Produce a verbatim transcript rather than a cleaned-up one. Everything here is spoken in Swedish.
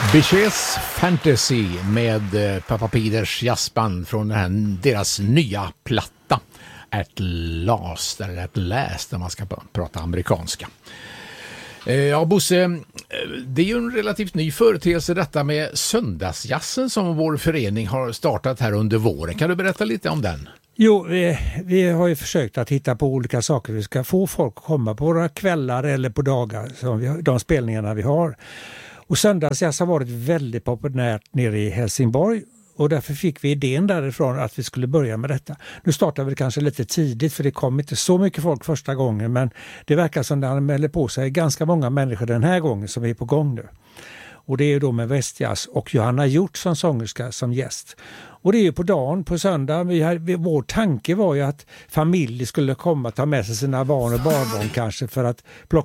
Biches Fantasy med Papa Peters jazzband från den här, deras nya platta At Last, eller At Last när man ska prata amerikanska. Ja, Bosse, det är ju en relativt ny företeelse detta med söndagsjazzen som vår förening har startat här under våren. Kan du berätta lite om den? Jo, vi, vi har ju försökt att hitta på olika saker. Vi ska få folk att komma på våra kvällar eller på dagar, som vi, de spelningarna vi har. Och söndagsjazz har varit väldigt populärt nere i Helsingborg. Och därför fick vi idén därifrån att vi skulle börja med detta. Nu startade vi kanske lite tidigt för det kom inte så mycket folk första gången. Men det verkar som det anmäler på sig ganska många människor den här gången som är på gång nu. Och det är ju då med Västjazz och Johanna Hjort som sångerska som gäst. Och det är ju på dagen, på söndag. Vi har, vi, vår tanke var ju att familjer skulle komma ta med sig sina barn och barnbarn kanske för att plocka